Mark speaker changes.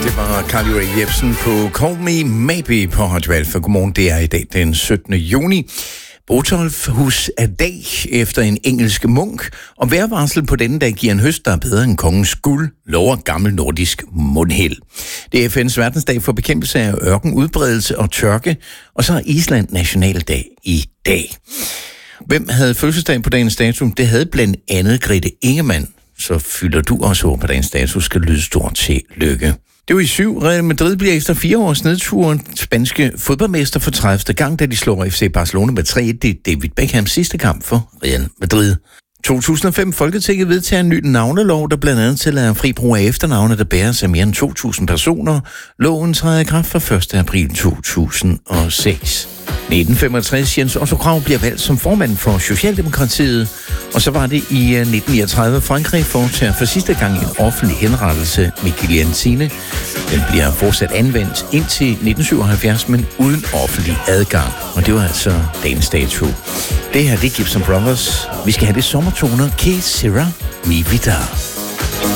Speaker 1: Det var Carly Rae Jepsen på Call Me Maybe på Radio Alfa. Godmorgen, det er i dag den 17. juni. Botolphus er dag efter en engelsk munk, og vejrvarsel på denne dag giver en høst, der er bedre end kongens guld, lover gammel nordisk mundheld. Det er FN's verdensdag for bekæmpelse af ørkenudbredelse og tørke, og så er Island nationaldag i dag. Hvem havde fødselsdag på dagens dato? Det havde blandt andet Grete Ingemann. Så fylder du også over på dagens dato, skal lyde stort til lykke. Det var i 7. Real Madrid bliver efter 4 års nedturen spanske fodboldmester for 30. gang, da de slår FC Barcelona med 3-1. Det er David Beckhams sidste kamp for Real Madrid. 2005 Folketinget vedtager en ny navnelov, der blandt andet tillader fri brug af efternavne, der bæres af mere end 2.000 personer. Loven træder i kraft fra 1. april 2006. 1965 Jens Otto Krag bliver valgt som formand for Socialdemokratiet, og så var det i 1939 Frankrig foretager for sidste gang en offentlig henrettelse med guillotine. Den bliver fortsat anvendt indtil 1977, men uden offentlig adgang, og det var altså dagens dato. Det her, det er Gibson Brothers. Vi skal have det sommertoner. Que sera mi vida?